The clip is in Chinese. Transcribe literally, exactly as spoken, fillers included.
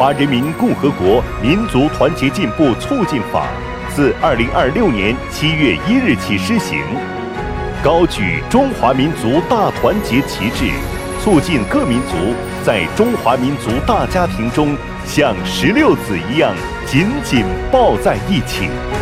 华人民共和国民族团结进步促进法》自二零二六年七月一日起施行，高举中华民族大团结旗帜，促进各民族在中华民族大家庭中像石榴籽一样紧紧抱在一起。